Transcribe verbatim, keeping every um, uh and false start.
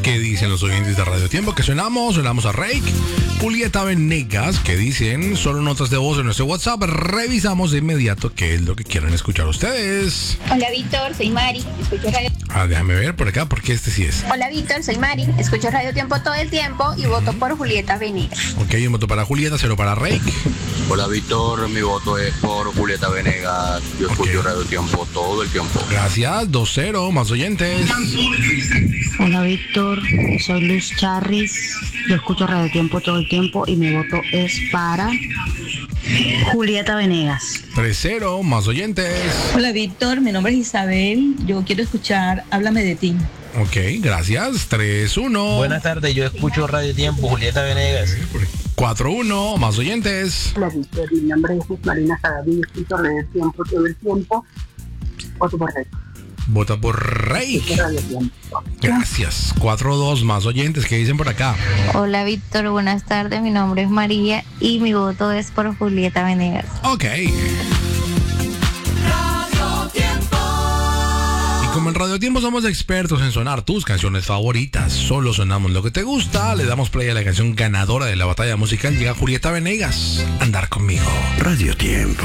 ¿Qué dicen los oyentes de Radio Tiempo? Que sonamos, sonamos a Rake, Julieta Venegas, que dicen solo notas de voz en nuestro WhatsApp. Revisamos de inmediato qué es lo que quieren escuchar ustedes. Hola Víctor, soy Mari, escucho Radio... Ah, déjame ver por acá, porque este sí es. Hola Víctor, soy Mari, escucho Radio Tiempo todo el tiempo y voto por Julieta Venegas. Ok, un voto para Julieta, cero para Rake. Hola Víctor, mi voto es por Julieta Venegas. Yo escucho Ok. Radio Tiempo todo el tiempo. Gracias, dos cero, más oyentes. Hola Víctor, soy Luz Charris, yo escucho Radio Tiempo todo el tiempo y mi voto es para Julieta Venegas. tres cero, más oyentes. Hola Víctor, mi nombre es Isabel, yo quiero escuchar Háblame de ti. Ok, gracias, tres uno. Buenas tardes, yo escucho Radio Tiempo, Julieta Venegas. cuatro uno, más oyentes. Hola Víctor, mi nombre es Marina Sadaví, escucho Radio Tiempo todo el tiempo. Voto por Rey. Vota por Rey. Radio Tiempo. Gracias, cuatro dos, más oyentes. ¿Qué dicen por acá? Hola Víctor, buenas tardes, mi nombre es María y mi voto es por Julieta Venegas. Ok. Y como en Radio Tiempo somos expertos en sonar tus canciones favoritas, solo sonamos lo que te gusta, le damos play a la canción ganadora de la batalla musical. Llega Julieta Venegas, Andar conmigo. Radio Tiempo.